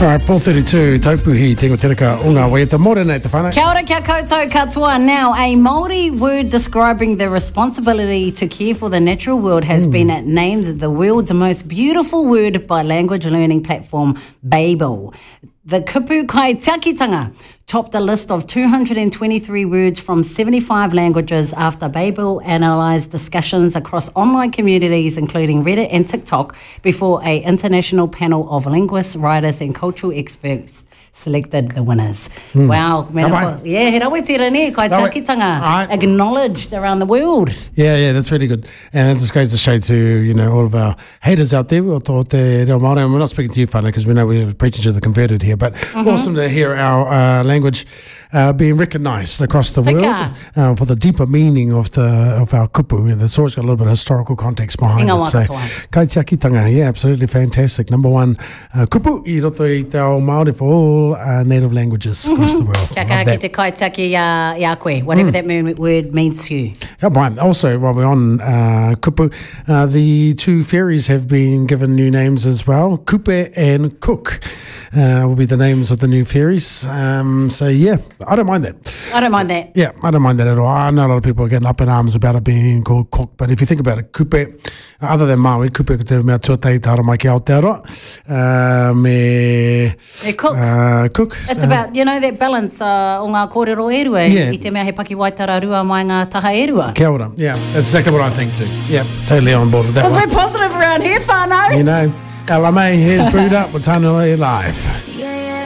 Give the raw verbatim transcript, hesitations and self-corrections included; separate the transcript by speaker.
Speaker 1: All right, four thirty-two, taupuhi, tengo tereka, unga waiata, mōre nei te whana.
Speaker 2: Kia ora, kia koutou katoa. Now, a Māori word describing the responsibility to care for the natural world has mm. been named the world's most beautiful word by language learning platform Babel. The Kupu Kai Tiakitanga topped the list of two hundred twenty-three words from seventy-five languages after Babel analysed discussions across online communities including Reddit and TikTok before an international panel of linguists, writers and cultural experts selected the winners. Mm. Wow. Mena, yeah, he rawe tira ne, kai tiakitanga, acknowledged around the world.
Speaker 1: Yeah, yeah, that's really good. And it just goes to show to, you know, all of our haters out there. We're not speaking to you, whānau, because we know we're preaching to the converted here, but mm-hmm. awesome to hear our uh, language uh, being recognised across the Tika. world uh, for the deeper meaning of the of our kupu. It's always got a little bit of historical context behind
Speaker 2: Inga
Speaker 1: it. So, kai tiakitanga, yeah, absolutely fantastic. Number one, uh, kupu i roto i te ao Māori for all uh, native languages mm-hmm. across the world.
Speaker 2: Kia kaha ki te kai tiaki ya, ya koe, whatever mm. that mean, word means to you.
Speaker 1: Yeah, also, while we're on uh, kupu, uh, the two fairies have been given new names as well. Kupe and Cook uh, will be the names of the new fairies. Um, so, yeah, I don't mind that.
Speaker 2: I don't mind that.
Speaker 1: Yeah, I don't mind that at all. I know a lot of people are getting up in arms about it being called Cook, but if you think about it, Kupe, other than Maui, Kupe ko te mea tuatei tara mai ki Aotearoa, uh, me...
Speaker 2: Me Cook.
Speaker 1: Uh, cook.
Speaker 2: It's
Speaker 1: uh,
Speaker 2: about, you know, that balance uh, o ngā kōrero e rua, yeah. I te mea he paki waitara rua mai ngā taha e rua.
Speaker 1: Kia ora. Yeah, that's exactly what I think too. Yeah, totally on board with that
Speaker 2: one.
Speaker 1: It's
Speaker 2: very positive around here, whānau.
Speaker 1: You know, Alamei, here's brewed up with Tanui Live.